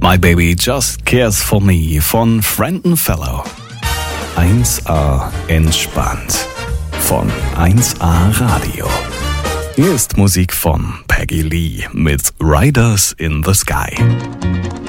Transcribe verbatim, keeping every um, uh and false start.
My Baby Just Cares For Me von Frenton Fellow. eins a entspannt von eins a Radio. Hier ist Musik von Peggy Lee mit Riders in the Sky.